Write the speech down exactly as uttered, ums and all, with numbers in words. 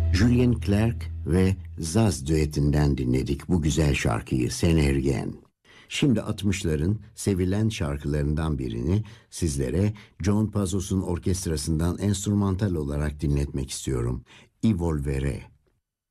Julien Clerc ve Zaz düetinden dinledik bu güzel şarkıyı Sen Ergen. Şimdi altmışların sevilen şarkılarından birini sizlere John Pazos'un orkestrasından enstrümantal olarak dinletmek istiyorum. I Volveré.